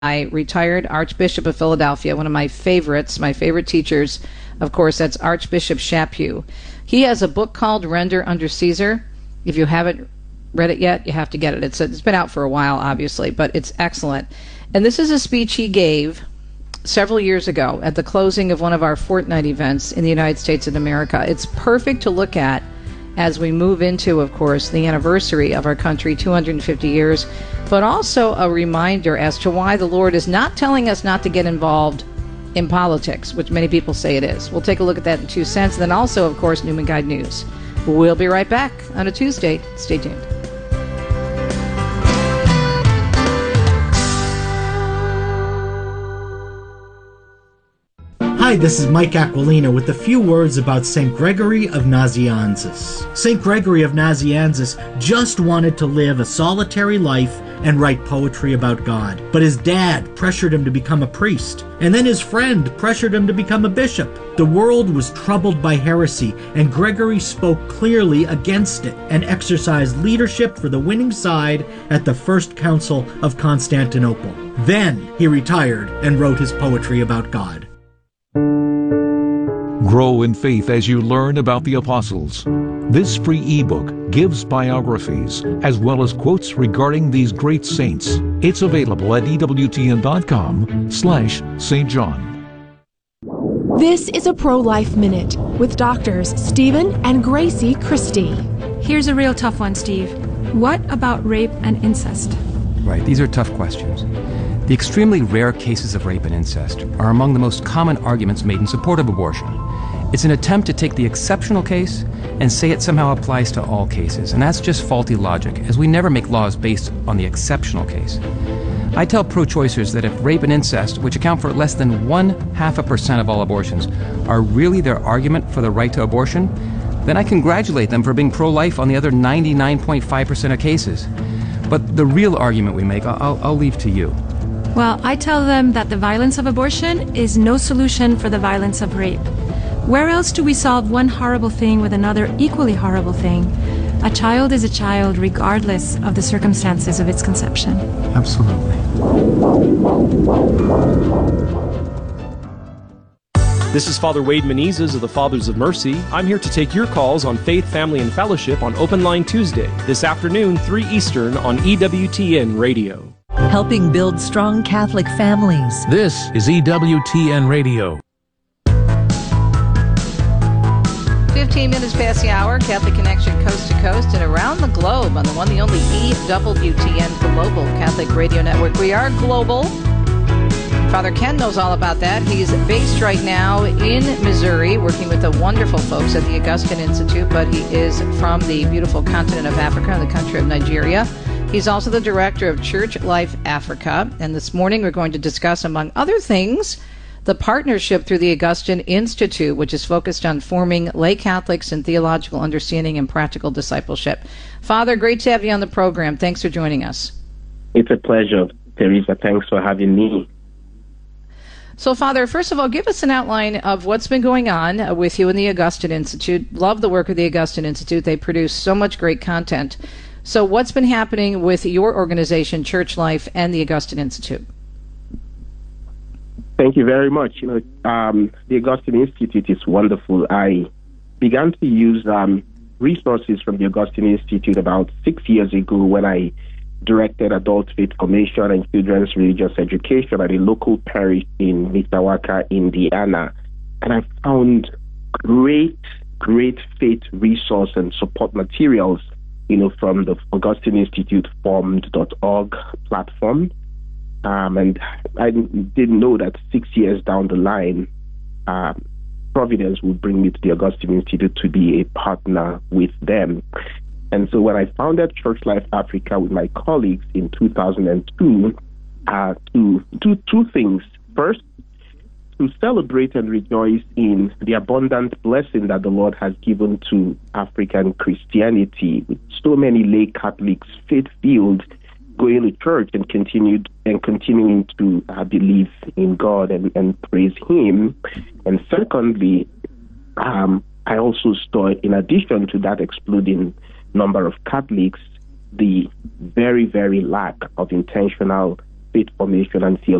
retired Archbishop of Philadelphia, one of my favorites, my favorite teachers. Of course, that's Archbishop Chaput. He has a book called Render Unto Caesar. If you haven't read it yet, you have to get it. It's been out for a while, obviously, but it's excellent. And this is a speech he gave several years ago at the closing of one of our fortnight events in the United States of America. It's perfect to look at as we move into, of course, the anniversary of our country, 250 years, but also a reminder as to why the Lord is not telling us not to get involved in politics, which many people say it is. We'll take a look at that in 2 cents. And then also, of course, Newman Guide News. We'll be right back on a Tuesday. Stay tuned. Hi, this is Mike Aquilina with a few words about St. Gregory of Nazianzus. St. Gregory of Nazianzus just wanted to live a solitary life and write poetry about God, but his dad pressured him to become a priest, and then his friend pressured him to become a bishop. The world was troubled by heresy, and Gregory spoke clearly against it and exercised leadership for the winning side at the First Council of Constantinople. Then he retired and wrote his poetry about God. Grow in faith as you learn about the apostles. This free ebook gives biographies as well as quotes regarding these great saints. It's available at EWTN.com/St. John. This is a Pro-Life Minute with doctors Stephen and Gracie Christie. Here's a real tough one, Steve. What about rape and incest? Right, these are tough questions. The extremely rare cases of rape and incest are among the most common arguments made in support of abortion. It's an attempt to take the exceptional case and say it somehow applies to all cases, and that's just faulty logic, as we never make laws based on the exceptional case. I tell pro-choicers that if rape and incest, which account for less than 0.5% of all abortions, are really their argument for the right to abortion, then I congratulate them for being pro-life on the other 99.5% of cases. But the real argument we make, I'll leave to you. Well, I tell them that the violence of abortion is no solution for the violence of rape. Where else do we solve one horrible thing with another equally horrible thing? A child is a child regardless of the circumstances of its conception. Absolutely. This is Father Wade Menezes of the Fathers of Mercy. I'm here to take your calls on Faith, Family, and Fellowship on Open Line Tuesday, this afternoon, 3 Eastern on EWTN Radio. Helping build strong Catholic families. This is EWTN Radio. 15 minutes past the hour, Catholic Connection coast to coast and around the globe on the one, the only EWTN Global Catholic Radio Network. We are global. Father Ken knows all about that. He's based right now in Missouri, working with the wonderful folks at the Augustine Institute, but he is from the beautiful continent of Africa, the country of Nigeria. He's also the director of Church Life Africa, and this morning we're going to discuss, among other things, the partnership through the Augustine Institute, which is focused on forming lay Catholics in theological understanding and practical discipleship. Father, great to have you on the program. Thanks for joining us. It's a pleasure, Teresa. Thanks for having me. So, Father, first of all, give us an outline of what's been going on with you in the Augustine Institute. Love the work of the Augustine Institute. They produce so much great content. So what's been happening with your organization, Church Life, and the Augustine Institute? Thank you very much. The Augustine Institute is wonderful. I began to use resources from the Augustine Institute about 6 years ago when I directed adult faith formation and children's religious education at a local parish in Mishawaka, Indiana. And I found great faith resource and support materials from the Augustine Institute formed.org platform. And I didn't know that 6 years down the line, Providence would bring me to the Augustine Institute to be a partner with them. And so when I founded Church Life Africa with my colleagues in 2002, to do two things. First, to celebrate and rejoice in the abundant blessing that the Lord has given to African Christianity, with so many lay Catholics faith-filled going to church and continuing to believe in God and praise Him. And secondly, I also saw, in addition to that exploding number of Catholics, the very, very lack of intentional faith formation and theology.